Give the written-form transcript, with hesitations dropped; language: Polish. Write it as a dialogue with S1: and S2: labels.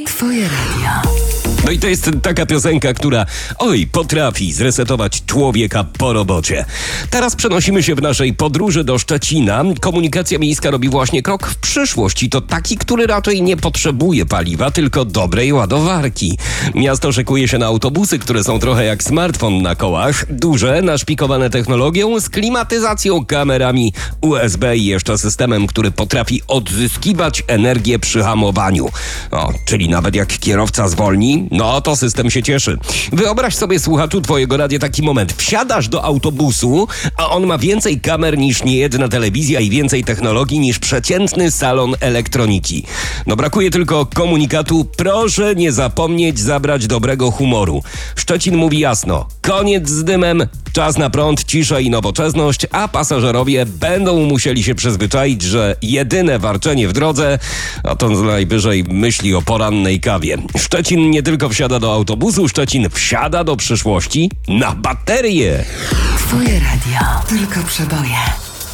S1: Twoje radio.
S2: No i to jest taka piosenka, która potrafi zresetować człowieka po robocie. Teraz przenosimy się w naszej podróży do Szczecina. Komunikacja miejska robi właśnie krok w przyszłość i to taki, który raczej nie potrzebuje paliwa, tylko dobrej ładowarki. Miasto szykuje się na autobusy, które są trochę jak smartfon na kołach. Duże, naszpikowane technologią, z klimatyzacją, kamerami USB i jeszcze systemem, który potrafi odzyskiwać energię przy hamowaniu. Czyli nawet jak kierowca zwolni, to system się cieszy. Wyobraź sobie, słuchaczu twojego radia, taki moment. Wsiadasz do autobusu, a on ma więcej kamer niż niejedna telewizja i więcej technologii niż przeciętny salon elektroniki. Brakuje tylko komunikatu: proszę nie zapomnieć zabrać dobrego humoru. Szczecin mówi jasno: koniec z dymem, czas na prąd, cisza i nowoczesność, a pasażerowie będą musieli się przyzwyczaić, że jedyne warczenie w drodze, to najwyżej myśli o porannej kawie. Szczecin nie tylko wsiada do autobusu, Szczecin wsiada do przyszłości na baterię.
S1: Twoje radio. Tylko przeboje.